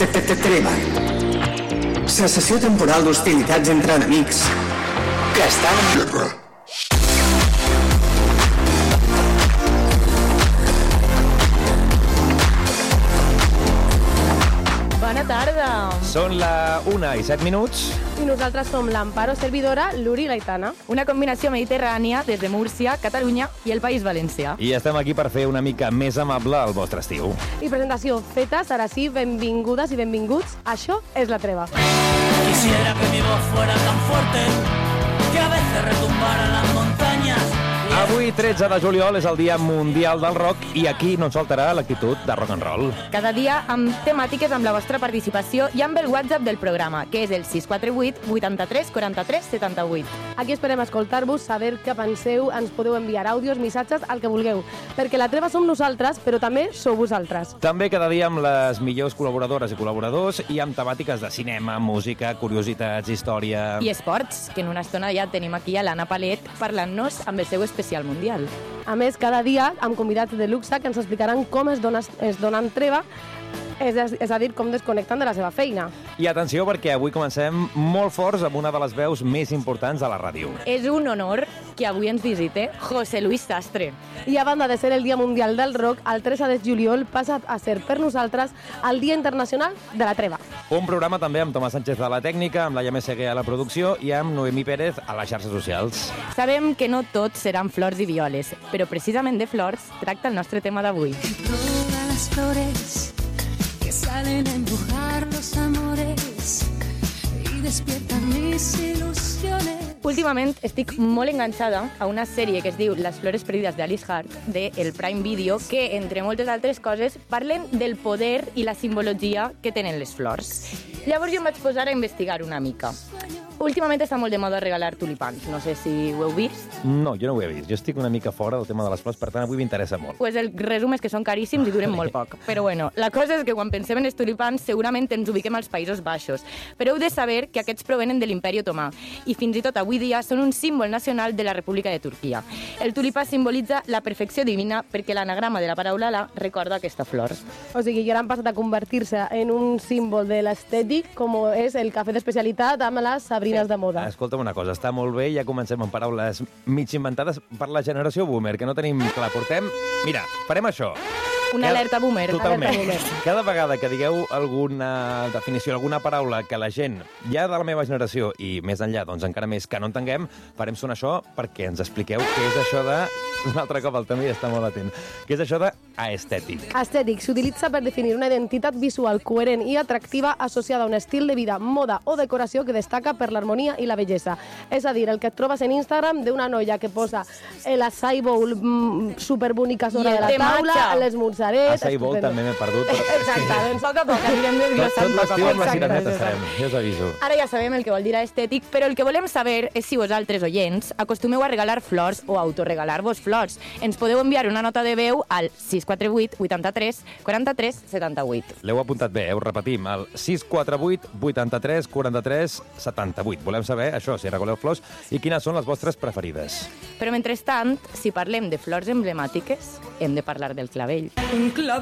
Treva. Cessació temporal d'hostilitats entre enemics que estan en guerra. Bona tarda. Són la 1:07. I nosaltres som l'Amparo servidora, l'Uri Gaitana. Una combinació mediterrània des de Múrcia, Catalunya i el País Valencià. I estem aquí per fer una mica més amable el vostre estiu. I presentació feta, ara sí, benvingudes i benvinguts. Això és La Treva. Quisiera que mi voz fuera tan fuerte que a veces retumbara en las montañas. Avui, 13 de juliol, és el Dia Mundial del Rock i aquí no ens faltarà l'actitud de rock and roll. Cada dia amb temàtiques amb la vostra participació i amb el WhatsApp del programa, que és el 648 83 43 78. Aquí esperem escoltar-vos, saber què penseu, ens podeu enviar àudios, missatges, el que vulgueu, perquè La Treva som nosaltres, però també sou vosaltres. També cada dia amb les millors col·laboradores i col·laboradors i amb temàtiques de cinema, música, curiositats, història... I esports, que en una estona ja tenim aquí a l'Anna Palet parlant-nos amb el seu especial mundial. A més, cada dia amb convidats de luxe que ens explicaran com es donen treva, és a dir, com desconnecten de la seva feina. I atenció, perquè avui comencem molt forts amb una de les veus més importants de la ràdio. És un honor que avui ens visite José Luis Sastre. I a banda de ser el Dia Mundial del Rock, el 13 de juliol passa a ser per nosaltres el Dia Internacional de la Treva. Un programa també amb Tomàs Sánchez a la tècnica, amb la Laia Meseguer a la producció i amb Noemí Pérez a les xarxes socials. Sabem que no tots seran flors i violes, però precisament de flors tracta el nostre tema d'avui. Todas las flores que salen a empujar los amores y despiertan mis ilusiones. Últimament estic molt enganxada a una sèrie que es diu Les flores perdides d'Alice Hart, del Prime Video, que, entre moltes altres coses, parlen del poder i la simbologia que tenen les flors. Llavors jo em vaig posar a investigar una mica. Últimament està molt de moda regalar tulipans. No sé si ho heu vist. No, jo no ho he vist. Jo estic una mica fora del tema de les flors, per tant, avui m'interessa molt. Pues el resum és que són caríssims i duren molt poc. Però bueno, la cosa és que quan pensem en els tulipans segurament ens ubiquem als Països Baixos. Però heu de saber que aquests provenen de l'Imperi Otomà i fins i tot avui dia són un símbol nacional de la República de Turquia. El tulipà simbolitza la perfecció divina perquè l'anagrama de la paraula la recorda aquesta flor. O sigui, ja han passat a convertir-se en un símbol de l'estètic, com és el cafè d'especialitat amb les sabrines de moda. Escolta'm una cosa, està molt bé, ja comencem amb paraules mig inventades per la generació boomer, que no tenim clar. Portem... Mira, farem això. Una alerta boomer. Totalment. Alerta boomer. Cada vegada que digueu alguna definició, alguna paraula que la gent, ja de la meva generació i més enllà, doncs encara més que no entenguem, farem sonar això perquè ens expliqueu què és això de... Un altre cop el Tami està molt atent. Què és això de aestètic? Estètic s'utilitza per definir una identitat visual coherent i atractiva associada a un estil de vida, moda o decoració que destaca per l'harmonia i la bellesa. És a dir, el que et trobes en Instagram d'una noia que posa l'açai bowl superbonica sobre de la taula, les mozzarelles... Açai bowl també m'he perdut. Exacte, doncs poc a poc anirem desglossant. Tot l'estiu amb la cireneta estarem, ja us aviso. Ara ja sabem el que vol dir estètic, però el que volem saber és si vosaltres, oients, acostumeu a regalar flors o a autoregalar-vos flors. Ens podeu enviar una nota de veu al 648 83 43 78. L'heu apuntat bé, ho repetim, al 648 83 43 78. Volem saber això, si regaleu flors i quines són les vostres preferides. Però mentrestant, si parlem de flors emblemàtiques, hem de parlar del clavell. Un clavel